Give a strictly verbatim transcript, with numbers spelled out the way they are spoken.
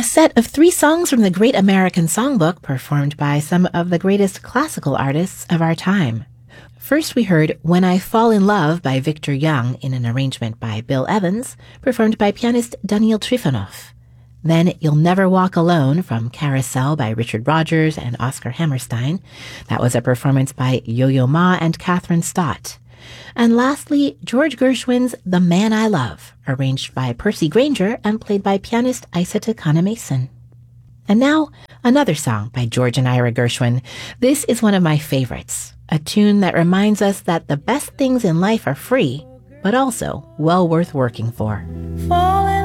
A set of three songs from the Great American Songbook performed by some of the greatest classical artists of our time. First, we heard When I Fall in Love by Victor Young in an arrangement by Bill Evans, performed by pianist Daniil Trifonov. Then You'll Never Walk Alone from Carousel by Richard Rodgers and Oscar Hammerstein. That was a performance by Yo-Yo Ma and Catherine Stott. And lastly, George Gershwin's The Man I Love, arranged by Percy Grainger and played by pianist Isa Takana Mason. And now, another song by George and Ira Gershwin. This is one of my favorites, a tune that reminds us that the best things in life are free, but also well worth working for. Falling